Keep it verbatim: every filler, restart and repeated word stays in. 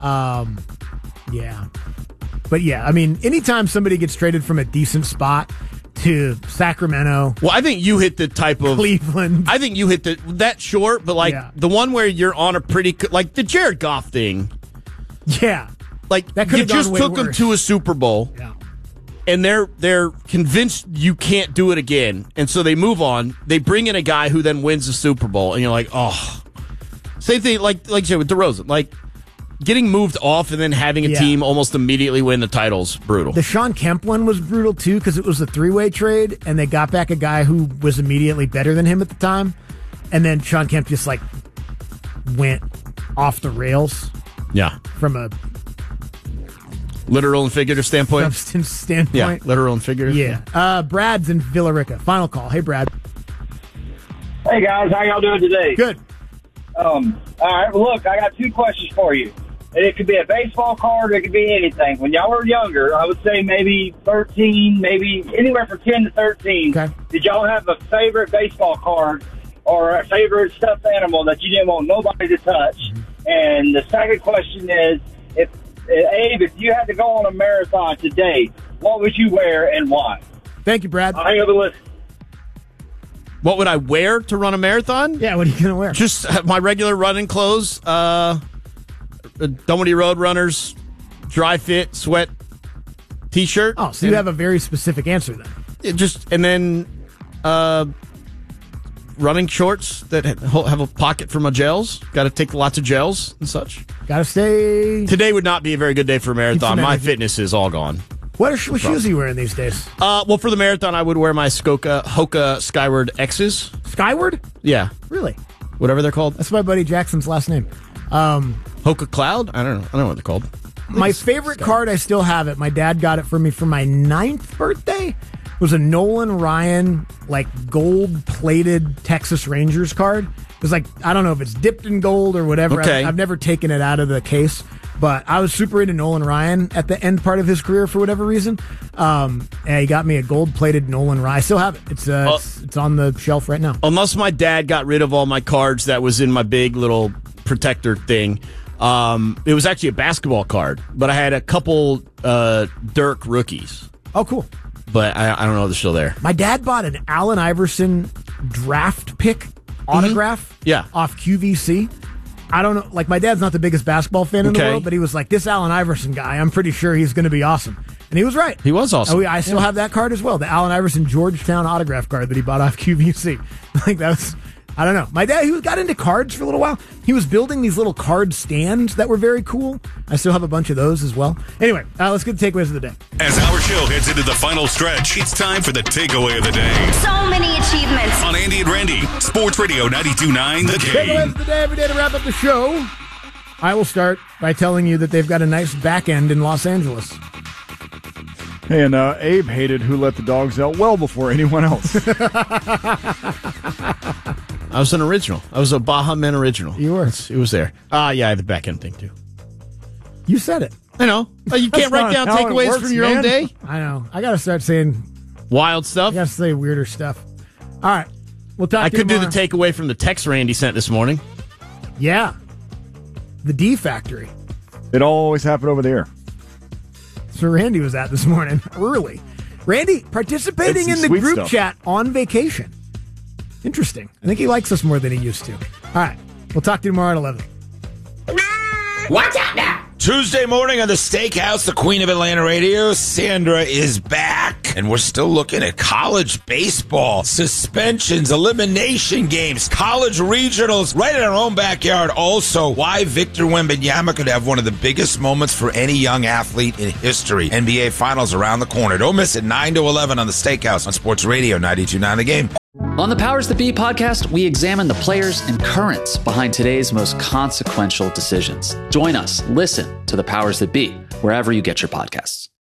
Um, yeah. But yeah, I mean, anytime somebody gets traded from a decent spot to Sacramento. Well, I think you hit the type of Cleveland. I think you hit the that short, but like yeah. the one where you're on a pretty like the Jared Goff thing. Yeah, like that you just took worse. them to a Super Bowl. Yeah. And they're they're convinced you can't do it again, and so they move on. They bring in a guy who then wins the Super Bowl, and you're like, oh, same thing like like you said with DeRozan, like getting moved off and then having a yeah. team almost immediately win the title's brutal. The Sean Kemp one was brutal too because it was a three way trade, and they got back a guy who was immediately better than him at the time, and then Sean Kemp just like went off the rails. Yeah, from a literal and figurative standpoint. Substance standpoint. Yeah, literal and figurative. Yeah. Uh, Brad's in Villa Rica. Final call. Hey, Brad. Hey, guys. How y'all doing today? Good. Um. All right. Well, look, I got two questions for you. And it could be a baseball card or it could be anything. When y'all were younger, I would say maybe thirteen, maybe anywhere from ten to thirteen. Okay. Did y'all have a favorite baseball card or a favorite stuffed animal that you didn't want nobody to touch? Mm-hmm. And the second question is, if Abe, if you had to go on a marathon today, what would you wear and why? Thank you, Brad. I'll hang up and listen. What would I wear to run a marathon? Yeah, what are you going to wear? Just my regular running clothes. Uh, Dunwoody Road Runners, dry fit, sweat T-shirt. Oh, so you have a very specific answer then. It just and then uh, running shorts that have a pocket for my gels. Got to take lots of gels and such. Got to stay. Today would not be a very good day for a marathon. My fitness is all gone. What, are, what shoes are you wearing these days? Uh, well, for the marathon, I would wear my Skoka Hoka Skyward X's. Skyward? Yeah. Really? Whatever they're called. That's my buddy Jackson's last name. Um, Hoka Cloud? I don't know. I don't know what they're called. My favorite Skyward. card, I still have it. My dad got it for me for my ninth birthday. Was a Nolan Ryan, like, gold-plated Texas Rangers card. It was like, I don't know if it's dipped in gold or whatever. Okay. I've, I've never taken it out of the case. But I was super into Nolan Ryan at the end part of his career for whatever reason. Um, and he got me a gold-plated Nolan Ryan. I still have it. It's, uh, uh, it's it's on the shelf right now. Unless my dad got rid of all my cards that was in my big little protector thing. Um, it was actually a basketball card. But I had a couple uh, Dirk rookies. Oh, cool. But I, I don't know if they're still there. My dad bought an Allen Iverson draft pick autograph mm-hmm. yeah. off Q V C. I don't know. Like, my dad's not the biggest basketball fan in okay. the world, but he was like, this Allen Iverson guy, I'm pretty sure he's going to be awesome. And he was right. He was awesome. I still yeah. have that card as well, the Allen Iverson Georgetown autograph card that he bought off Q V C. Like, that was... I don't know. My dad, he got into cards for a little while. He was building these little card stands that were very cool. I still have a bunch of those as well. Anyway, uh, let's get the takeaways of the day. As our show heads into the final stretch, it's time for the takeaway of the day. So many achievements. On Andy and Randy, Sports Radio ninety-two point nine The Game. Takeaways of the day every day to wrap up the show. I will start by telling you that they've got a nice back end in Los Angeles. And uh, Abe hated Who Let the Dogs Out well before anyone else. I was an original. I was a Baja Men original. You were. It's, it was there. Ah, uh, yeah, I have the back end thing, too. You said it. I know. Uh, you can't write down takeaways works, from your man. own day. I know. I got to start saying... Wild stuff? I got to say weirder stuff. All right. We'll talk I to you could do tomorrow. the takeaway from the text Randy sent this morning. Yeah. The D Factory. It always happened over there. That's where Randy was at this morning, early. Randy participating in the group stuff. chat on vacation. Interesting. I think he likes us more than he used to. All right. We'll talk to you tomorrow at eleven. Watch out now! Tuesday morning on the Steakhouse, the Queen of Atlanta Radio, Sandra is back. And we're still looking at college baseball, suspensions, elimination games, college regionals, right in our own backyard. Also, why Victor Wembanyama could have one of the biggest moments for any young athlete in history. N B A Finals around the corner. Don't miss it, nine to eleven on the Steakhouse on Sports Radio ninety-two point nine The Game. On the Powers That Be podcast, we examine the players and currents behind today's most consequential decisions. Join us. Listen to the Powers That Be wherever you get your podcasts.